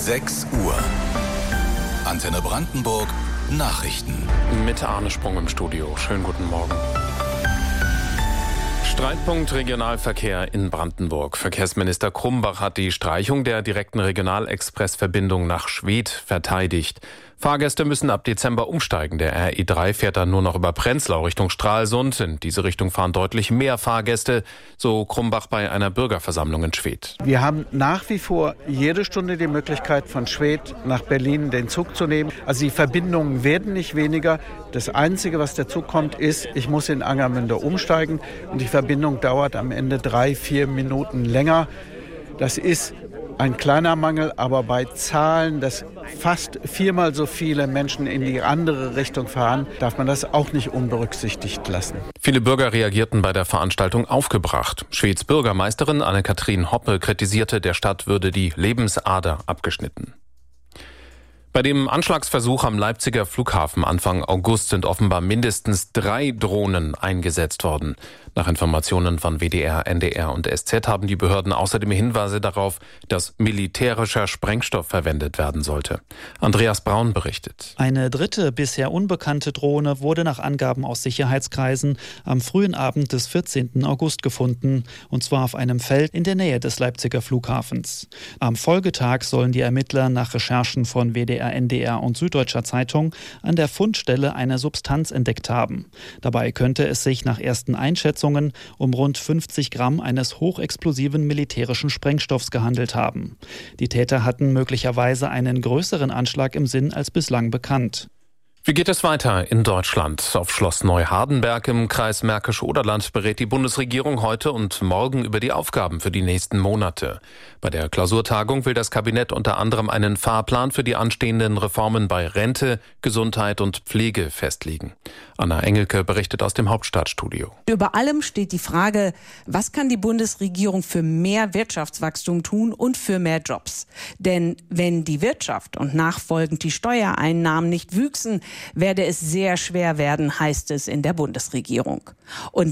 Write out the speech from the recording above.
6 Uhr. Antenne Brandenburg Nachrichten. Mit Arne Sprung im Studio. Schönen guten Morgen. Streitpunkt Regionalverkehr in Brandenburg. Verkehrsminister Krumbach hat die Streichung der direkten Regionalexpressverbindung nach Schwedt verteidigt. Fahrgäste müssen ab Dezember umsteigen. Der RE3 fährt dann nur noch über Prenzlau Richtung Stralsund. In diese Richtung fahren deutlich mehr Fahrgäste, so Krumbach bei einer Bürgerversammlung in Schwedt. Wir haben nach wie vor jede Stunde die Möglichkeit, von Schwedt nach Berlin den Zug zu nehmen. Also die Verbindungen werden nicht weniger. Das Einzige, was dazu kommt, ist, ich muss in Angermünde umsteigen und die Verbindung dauert am Ende 3-4 Minuten länger. Das ist ein kleiner Mangel, aber bei Zahlen, dass fast 4-mal so viele Menschen in die andere Richtung fahren, darf man das auch nicht unberücksichtigt lassen. Viele Bürger reagierten bei der Veranstaltung aufgebracht. Schweds Bürgermeisterin Anne-Kathrin Hoppe kritisierte, der Stadt würde die Lebensader abgeschnitten. Bei dem Anschlagsversuch am Leipziger Flughafen Anfang August sind offenbar mindestens 3 Drohnen eingesetzt worden. Nach Informationen von WDR, NDR und SZ haben die Behörden außerdem Hinweise darauf, dass militärischer Sprengstoff verwendet werden sollte. Andreas Braun berichtet. Eine dritte, bisher unbekannte Drohne wurde nach Angaben aus Sicherheitskreisen am frühen Abend des 14. August gefunden, und zwar auf einem Feld in der Nähe des Leipziger Flughafens. Am Folgetag sollen die Ermittler nach Recherchen von WDR, NDR und Süddeutscher Zeitung an der Fundstelle eine Substanz entdeckt haben. Dabei könnte es sich nach ersten Einschätzungen um rund 50 Gramm eines hochexplosiven militärischen Sprengstoffs gehandelt haben. Die Täter hatten möglicherweise einen größeren Anschlag im Sinn als bislang bekannt. Wie geht es weiter in Deutschland? Auf Schloss Neuhardenberg im Kreis Märkisch-Oderland berät die Bundesregierung heute und morgen über die Aufgaben für die nächsten Monate. Bei der Klausurtagung will das Kabinett unter anderem einen Fahrplan für die anstehenden Reformen bei Rente, Gesundheit und Pflege festlegen. Anna Engelke berichtet aus dem Hauptstadtstudio. Über allem steht die Frage, was kann die Bundesregierung für mehr Wirtschaftswachstum tun und für mehr Jobs? Denn wenn die Wirtschaft und nachfolgend die Steuereinnahmen nicht wüchsen, werde es sehr schwer werden, heißt es in der Bundesregierung. Und